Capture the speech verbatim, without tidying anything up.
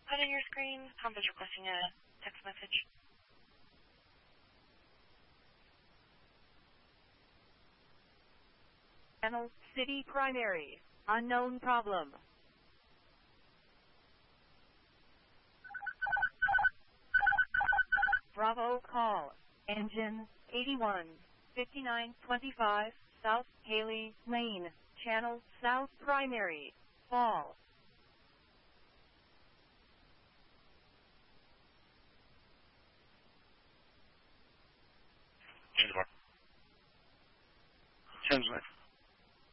put in your screen. Tom is requesting a text message. Channel City Primary. Unknown problem. Bravo call. Engine eighty-one fifty-nine twenty-five South Haley Lane. Channel South Primary. Fall. Change the bar. Change the